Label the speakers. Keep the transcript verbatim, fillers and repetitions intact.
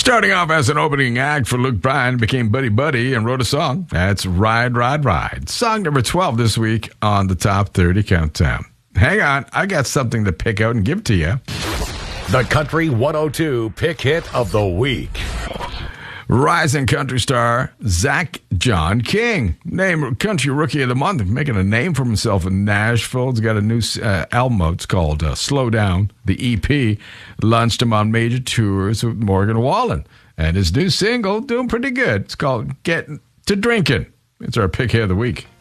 Speaker 1: Starting off as an opening act for Luke Bryan, became Buddy Buddy and wrote a song. That's Ride, Ride, Ride. Song number twelve this week on the Top thirty Countdown. Hang on, I got something to pick out and give to you.
Speaker 2: The Country one oh two Pick Hit of the Week.
Speaker 1: Rising country star Zach John King, named Country Rookie of the Month, making a name for himself in Nashville. He's got a new uh, album out. It's called uh, Slow Down, the E P. Launched him on major tours with Morgan Wallen. And his new single, doing pretty good. It's called Get to Drinking. It's our pick hit of the week.